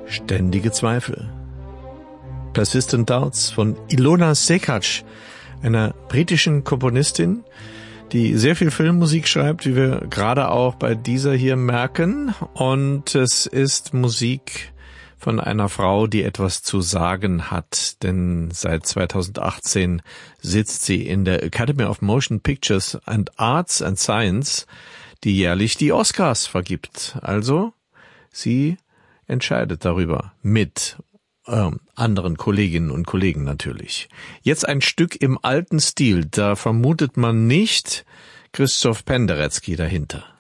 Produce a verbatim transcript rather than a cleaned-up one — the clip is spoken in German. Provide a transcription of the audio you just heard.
Ständige Zweifel. Persistent Doubts von Ilona Sekac, einer britischen Komponistin, die sehr viel Filmmusik schreibt, wie wir gerade auch bei dieser hier merken. Und es ist Musik von einer Frau, die etwas zu sagen hat, denn seit zweitausendachtzehn sitzt sie in der Academy of Motion Pictures and Arts and Science, die jährlich die Oscars vergibt. Also, sie entscheidet darüber mit ähm, anderen Kolleginnen und Kollegen natürlich. Jetzt ein Stück im alten Stil, da vermutet man nicht Christoph Penderecki dahinter.